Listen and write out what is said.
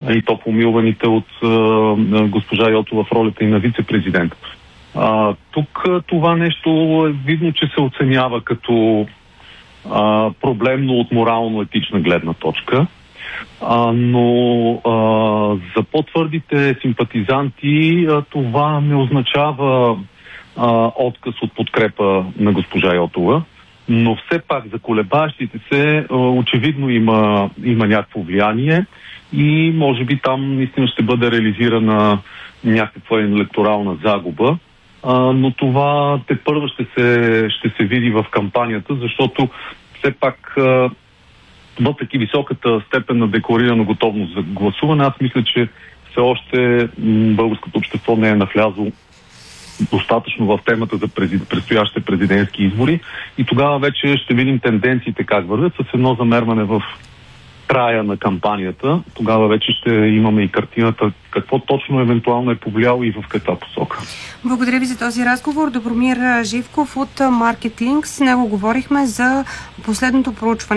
и то помилваните от госпожа Йотова в ролята и на вице-президент. Тук това нещо е видно, че се оценява като проблемно от морално-етична гледна точка. Но за по-твърдите симпатизанти това не означава отказ от подкрепа на госпожа Йотова, но все пак за колебащите се очевидно има някакво влияние и може би там наистина ще бъде реализирана някаква електорална загуба, но това тепърва ще се види в кампанията, защото все пак въпреки високата степен на декларирана готовност за гласуване, аз мисля, че все още българското общество не е навлязло достатъчно в темата за предстоящите президентски избори и тогава вече ще видим тенденциите как вървят с едно замерване в края на кампанията. Тогава вече ще имаме и картината какво точно евентуално е повлияло и в каква посока. Благодаря ви за този разговор. Добромир Живков от Marketlink. С него говорихме за последното проучване